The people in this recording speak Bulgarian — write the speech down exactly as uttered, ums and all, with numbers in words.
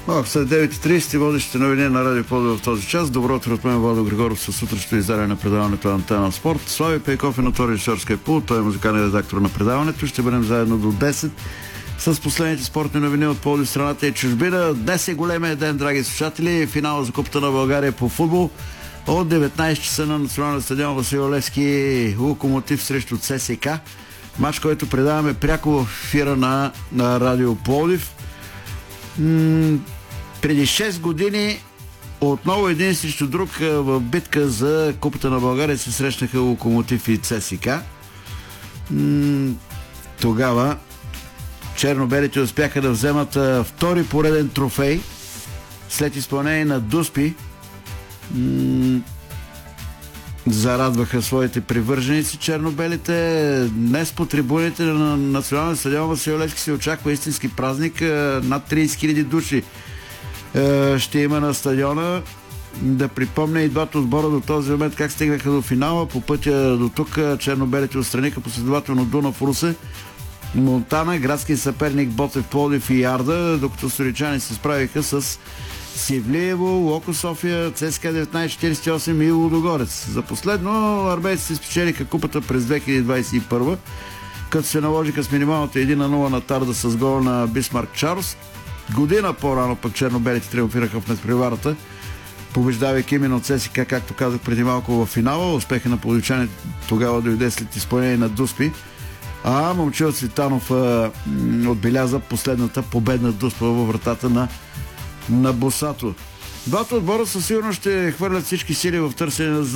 Малко след девет и трийсет водещите новини на Радио Пловдив в този час. Добро утро от мен, Владо Григоров, със сутрешното издание на предаването Антена Спорт. Слави Пейков е на това режисьорския пулт. Той е музикален редактор на предаването. Ще бъдем заедно до десет с последните спортни новини от Пловдив, страната и чужбина. Днес е големия ден, драги слушатели. Финала за Купата на България по футбол от деветнайсет часа на националния стадион Васил Левски. Локомотив срещу ЦСКА. Мач, който предаваме пряко в ефира на, на Радио Пловдив. М- преди шест години отново един срещу друг в битка за Купата на България се срещнаха Локомотив и ЦСКА. М- тогава черно-белите успяха да вземат втори пореден трофей след изпълнение на Дуспи. М- зарадваха своите привърженици черно-белите. Днес по трибуните на националния стадион Васил Левски се очаква истински празник. Над трийсет хиляди души ще има на стадиона. Да припомня и двата отбора до този момент как стигнаха до финала. По пътя до тук черно-белите отстраниха последователно Дунав, Русе, Монтана, градски съперник Ботев, Пловдив и Арда, докато столичани се справиха с Севлиево, Локо София, ЦСКА деветнайсет четирийсет и осем и Лудогорец. За последно армейците спечелиха купата през две хиляди двайсет и първа, като се наложиха с минималната един на нула на Тарда с гол на Бисмарк Чарлз. Година по-рано пък черно-белите триумфираха в надпреварата, побеждавайки именно ЦСКА, както казах преди малко, в финала. Успеха на пловдивчани тогава дойде след изпълнение на Дуспи, а Момчил Цветанов а, отбеляза последната победна Дуспа във вратата на, на Босато. Двата отбора със сигурност ще хвърлят всички сили в търсене